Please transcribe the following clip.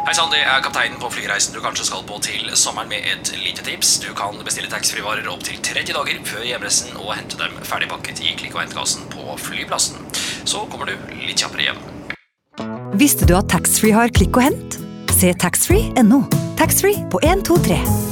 Hei sann, det kapteinen på flyreisen du kanskje skal på til sommeren med et lite tips. Du kan bestille taxfree-varer opp til 30 dager før hjemreisen og hente dem ferdigpakket i klikk- og hentkassen på flyplassen. Så kommer du litt kjappere hjem. Visste du at taxfree har klikk og hent? Se taxfree.no. Taxfree på 1, 2, 3.